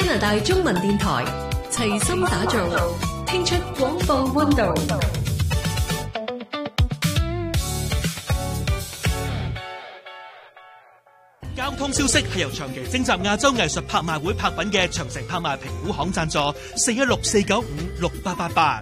拿大中文電台齊心打造，聽出廣播溫度。 交通消息係由長期徵集亞洲藝術拍賣會拍品嘅長城拍賣評估行贊助，416-495-6888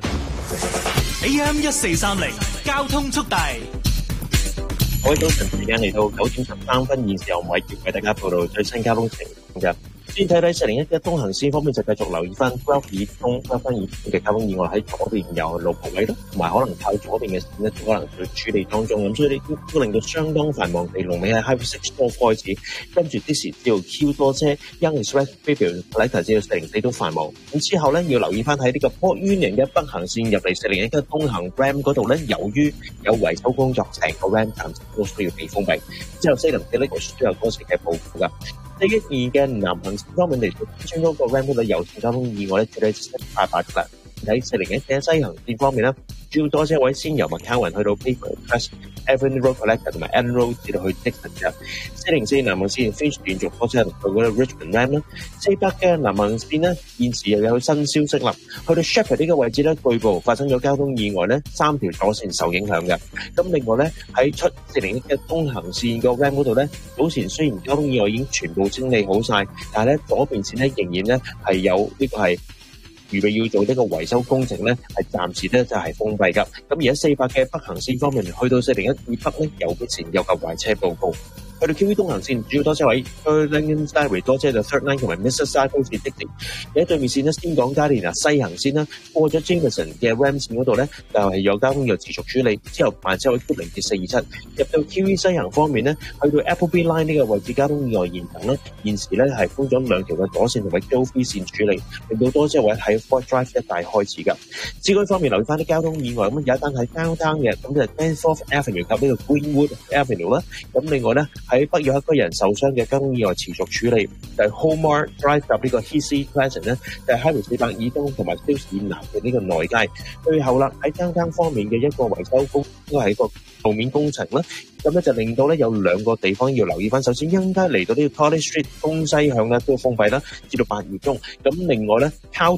AM 1430交通速遞。 各位早晨，時間嚟到9:13，現時由偉傑為大家報道最新交通情況嘅。先睇睇401嘅東行線方面，就繼續留意翻12以東嘅交通意外喺左邊有路牌位咯，同埋可能靠左邊嘅線咧，可能要處理當中咁，所以呢都令到相當繁忙地龍尾喺 Highway 6 開始，跟住啲時只要 Q 多車 Young Express、Bayview、Collector 至到404都繁忙。咁之後咧要留意翻喺呢個 Port Union 嘅北行線入嚟401嘅東行 Ram 嗰度咧，由於有維修工作，成個 Ram 暫時都需要被封閉。之後404呢個都有多時嘅報告㗎。412嘅南行線方面嚟到，穿嗰個 Ram 嗰度有線交通意外咧，處理788㗎啦。喺401嘅西行線方面咧，主要多車位先由 McCowan 去到 Bayview、Evan Road Collector 同埋 Allen Road 至到去 Dixon 嘅。404南行線 Finch 連續多車去到嗰個 Richmond Ram 啦。400嘅南行線咧，現時又有新消息啦。去到 Shepherd 呢個位置咧，據報發生咗交通意外咧，3條左線受影響嘅。咁另外咧喺出401嘅東行線個 Ram 嗰度咧，早前雖然交通意外已經全部清理好晒，但係咧左邊線咧仍然咧係有呢個係預備要做呢個維修工程咧，係暫時咧就係封閉㗎。咁而喺400嘅北行線方面，去到401以北咧，右邊線有個壞車報告。去到 QV 東行線主要多車位，去 Langham Styway 多車就 Third Line 同埋 Mississauga 都接的地。而喺對面線咧，先講加連拿西行線啦，過咗 Jameson 嘅 Ram 線嗰度咧，就係有交通又持續處理。之後慢車位 Kipling 至427，入到 QV 西行方面咧，去到 Appleby Line 呢個位置交通意外現場咧，現時咧係封咗2條嘅左線同埋 Gilfrey 線處理，令到多車位喺 Fort Drive 一帶開始㗎。市區方面留意翻啲交通意外，咁有一單喺 Downtown 嘅，咁就 Danforth Avenue 及呢個 Greenwood Avenue 啦。咁另外咧喺北約一個人受傷嘅交通意外持續處理，就係 Hobart Drive 及呢個 Heathsea Crescent 咧，就係 Highway 400以東同埋 Steeles 以南嘅呢個內街。最後啦，喺Downtown方面嘅一個維修工，都係一個路面工程啦。咁咧就令到咧有2個地方要留意翻。首先，因街嚟到呢個 College Street 東西向咧都封閉啦，至到8月中。咁另外咧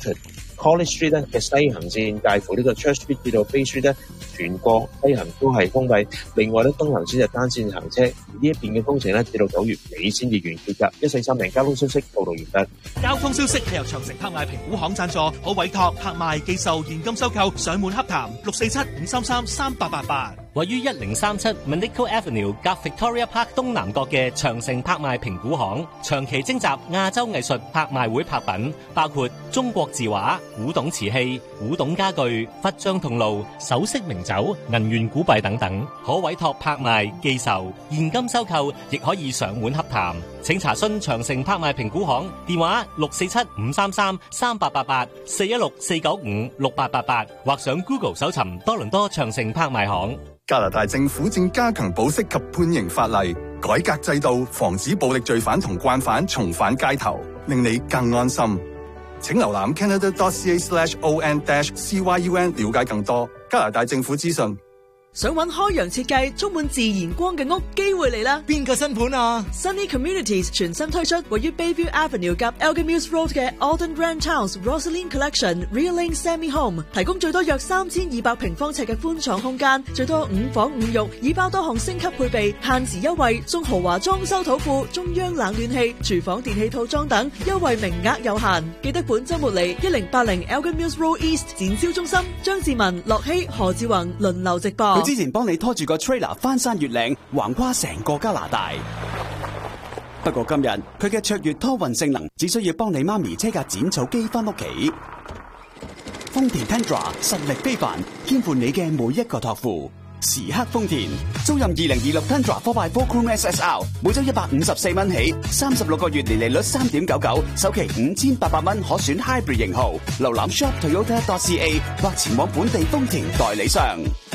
College Street 咧嘅西行線介乎呢個 Church Street 至到 Bay Street 咧，全個西行都係封閉。另外咧東行線就單線行車，而呢一邊嘅工程咧至到9月尾先至完結㗎。1430交通消息報道完畢。 交通消息係由長城拍賣評估行贊助，可委託拍賣、寄售、現金收購、上門洽談647-533-3888。 位於1037 Manico Avenue 夾 Victoria Park 東南角嘅長城拍賣評估行，長期徵集亞洲藝術拍賣會拍品，包括中國字畫、古董瓷器、古董家具、佛像銅爐、首飾名酒、銀元古幣等等，可委託拍賣、寄售、現金收購，亦可以上門洽談。請查詢長城拍賣評估行電話647-533-3888 416-495-6888，或上 Google 搜尋多倫多長城拍賣行。 加拿大政府正加強保釋及判刑法例，改革制度，防止暴力罪犯同慣犯重返街頭，令你更安心。請瀏覽 Canada.ca/on-cyun 了解更多加拿大政府資訊。 想揾開揚設計充滿自然光嘅屋，機會嚟啦！ 邊個新盤啊？ Sunny Communities 全新推出位於 Bayview Avenue 及 Elgin Mills Road 嘅 Alden Grand Towns Rosaline Collection Real Lane Semi Home， 提供最多約3200平方尺嘅寬敞空間，最多5房5浴，已包多項升級配備，限時優惠，送豪華裝修土庫、中央冷暖氣、廚房電器套裝等，優惠名額有限。記得本週末嚟1080 Elgin Mills Road East 展銷中心，張志文、樂希、何志宏輪流直播。 佢之前幫你拖住個 trailer 翻山越嶺，橫跨成個加拿大。不過今日佢嘅卓越拖運性能，只需要幫你媽咪車架剪草機翻屋企。豐田 Tundra 實力非凡，肩負你嘅每一個託付。時刻豐田，租賃2026 Tundra 4x4 Chrome SSR， 每周154蚊起，36個月年利率3.99%，首期5800蚊可選 Hybrid 型號。瀏覽 shop Toyota.ca 或前往本地豐田代理商。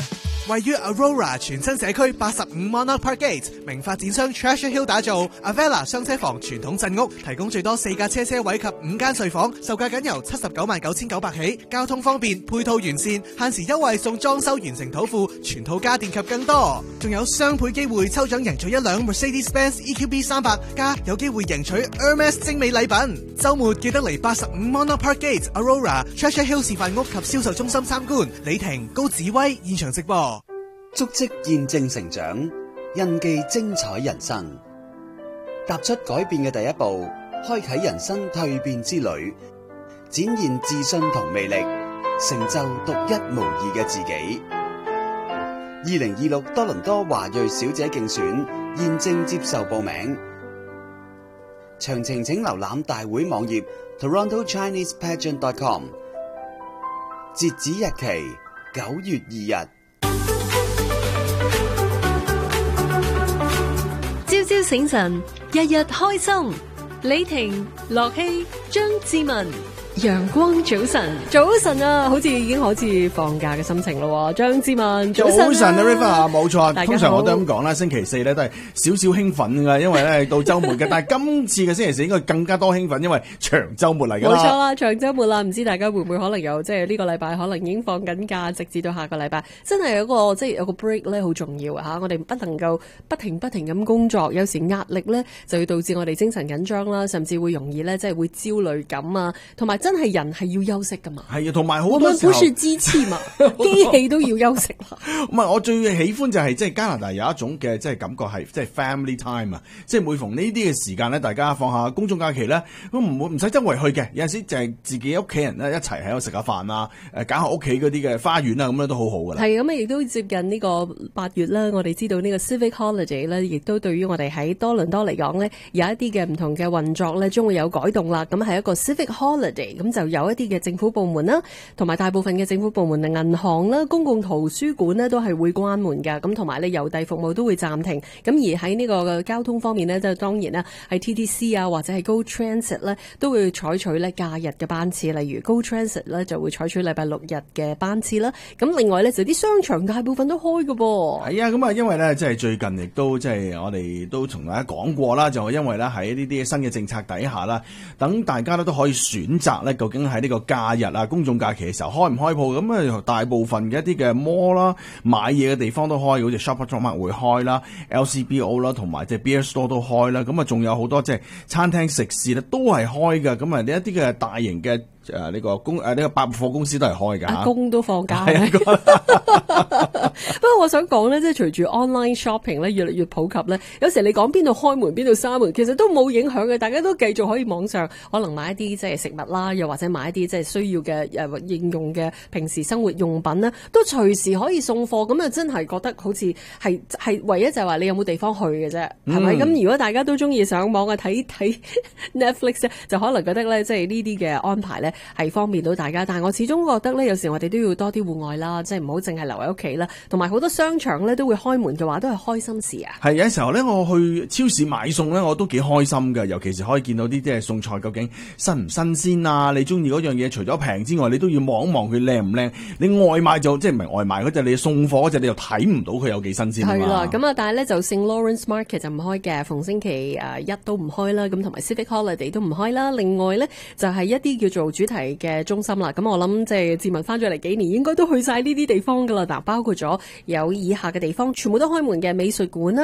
位於 Aurora 全新社區85 Monarch Park Gate， 名發展商 Treasure Hill 打造 Avella 雙車房傳統鎮屋，提供最多4架車位及5間睡房，售價僅由799900起，交通方便，配套完善，限時優惠送裝修完成土庫，全套家電及更多，仲有雙倍機會抽獎贏取1輛 Mercedes-Benz EQB 300，加有機會贏取 Hermes 精美禮品。週末記得嚟85 Monarch Park Gate Aurora Treasure Hill 示範屋及銷售中心參觀。李婷、高子威現場直播。 足跡見證成長，印記精彩人生。踏出改變嘅第一步，開啟人生蛻變之旅，展現自信同魅力，成就獨一無二嘅自己。2026多倫多華裔小姐競選現正接受報名，詳情請瀏覽大會網頁 TorontoChinesePageant.com， 截止日期9月2日。 朝朝醒神，日日開心。李婷、樂希、張志文，陽光早晨， 早晨啊，好似已經好似放假嘅心情咯。張志文，早晨啊 River， 冇錯。通常我都咁講啦，星期四咧都係少少興奮噶，因為咧到週末嘅。但係今次嘅星期四應該更加多興奮，因為長週末嚟㗎啦。 冇錯啦，長週末啦，唔知大家會唔會可能有即係呢個禮拜可能已經放緊假，直至到下個禮拜，真係有個即係有個 break 咧，好重要啊嚇！我哋不能夠不停咁工作，有時壓力咧就會導致我哋精神緊張啦，甚至會容易咧即係會焦慮感啊，同埋真係人係要休息噶嘛。係啊，同埋好多時候，我們不是機器嘛，機器都要休息啦。 唔係，我最喜歡就係即係加拿大有一種嘅即係感覺係即係 family time 啊，即係每逢呢啲嘅時間咧，大家放下公眾假期咧，都唔使周圍去嘅，有陣時就係自己屋企人咧一齊喺度食下飯啊，搞下屋企嗰啲嘅花園啊，咁樣都好好噶啦。係咁啊，亦都接近呢個8月啦，我哋知道呢個 Civic Holiday 咧，亦都對於我哋喺多倫多嚟講咧，有一啲嘅唔同嘅運作咧，將會有改動啦。咁係一個 Civic Holiday， 咁就有一啲嘅政府部門啦，同埋大部分嘅政府部門嘅銀行啦、公共圖書館呢都係會關門㗎。咁同埋咧郵遞服務都會暫停。咁而喺呢個交通方面呢，就當然啦，喺 TTC 啊或者係 Go Transit 咧都會採取咧假日嘅班次，例如 Go Transit 咧就會採取禮拜6日嘅班次啦。咁另外咧就啲商場大部分都開㗎噃。係啊，咁啊因為咧即係最近亦都即係我哋都同大家講過啦，就係因為咧喺呢啲新嘅政策底下啦，等大家都可以選擇咧究竟喺呢個假日啊公眾假期嘅時候開唔開鋪。咁啊大部分嘅一啲嘅 mall 啦、買嘢嘅地方都開，好似 Shoppers 會開啦、LCBO 啦同埋即係 Beer Store 都開啦。咁啊仲有好多即係餐廳食肆咧都係開㗎。咁啊呢一啲嘅大型嘅呢個百貨公司都係開㗎。阿公都放假。不過我想講咧，即係隨住 online shopping 咧越嚟越普及咧，有時你講邊度開門邊度閂門，其實都冇影響嘅，大家都繼續可以網上可能買一啲即係食物啦，又或者買一啲即係需要嘅應用嘅平時生活用品咧，都隨時可以送貨。咁啊真係覺得好似係唯一就係話你有冇地方去嘅啫，係咪？咁如果大家都中意上網啊睇 Netflix 咧，就可能覺得咧即係呢啲嘅安排咧係方便到大家。但係我始終覺得咧，有時我哋都要多啲戶外啦，即係唔好淨係留喺屋企啦。同埋好多商場咧都會開門嘅話，都係開心事啊。係有時候咧，我去超市買餸咧，我都幾開心㗎。尤其是可以見到啲即係餸菜究竟新唔新鮮啊！你中意嗰樣嘢，除咗平之外，你都要望一望佢靚唔靚。你外賣就即係唔係外賣嗰隻，你送貨嗰隻，你又睇唔到佢有幾新鮮啊嘛。係啦，咁啊，但係咧就聖 Lawrence Market 就唔開嘅，逢星期1都唔開啦。咁同埋 Civic Holiday 都唔開啦。另外咧就係一啲叫做主題嘅中心啦。咁我諗即係志文翻咗嚟幾年，應該都去晒呢啲地方㗎啦。嗱，包括咗有以下嘅地方，全部都開門嘅美術館啦。